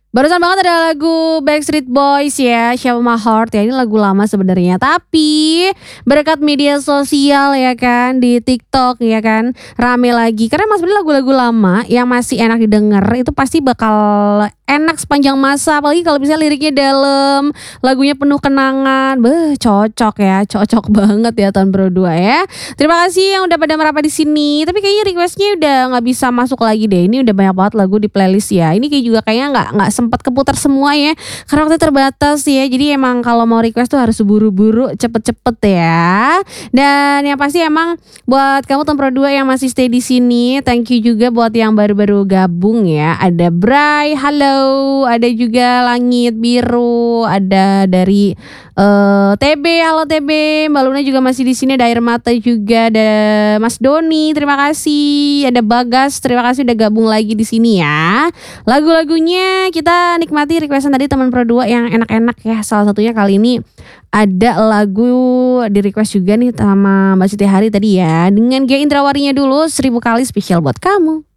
Barusan banget ada lagu Backstreet Boys ya, Shape of My Heart ya. Ini lagu lama sebenarnya, tapi berkat media sosial ya kan, di TikTok ya kan, rame lagi. Karena emang sebenarnya lagu-lagu lama yang masih enak didengar itu pasti bakal enak sepanjang masa. Apalagi kalau misalnya liriknya dalam, lagunya penuh kenangan. Cocok ya, cocok banget ya tahun baru 2 ya. Terima kasih yang udah pada merapat di sini. Tapi kayaknya requestnya udah nggak bisa masuk lagi deh. Ini udah banyak banget lagu di playlist ya. Ini kayak juga kayaknya nggak sempat keputar semua ya. Karena waktu terbatas ya. Jadi emang kalau mau request tuh harus buru-buru, cepet-cepet ya. Dan yang pasti emang buat kamu tahun baru 2 yang masih stay di sini, thank you juga buat yang baru-baru gabung ya. Ada Bray, halo. Ada juga Langit Biru. Ada dari TB, halo TB, Mbak Luna juga masih di sini, ada Air Mata juga, ada Mas Doni, terima kasih, ada Bagas, terima kasih udah gabung lagi di sini ya. Lagu-lagunya kita nikmati requestan tadi teman Pro 2 yang enak-enak ya. Salah satunya kali ini ada lagu di request juga nih sama Mbak Siti Hari tadi ya. Dengan Gia Indrawarinya dulu, 1000 kali spesial buat kamu.